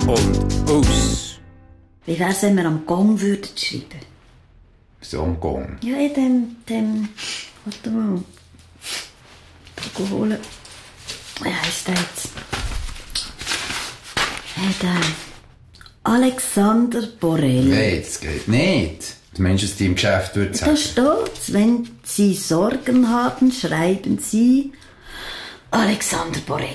und aus. Wie wär's, wenn wir am Gong würden schreiben? So am Gong? Ja, in dem... Warte mal. Da holen. Wie heisst der jetzt? Hey, der... Alexander Borrell. Nein, das geht nicht. Du meinst, dass die im Geschäft würde sagen? Da steht's. Wenn Sie Sorgen haben, schreiben Sie Alexander Borrell.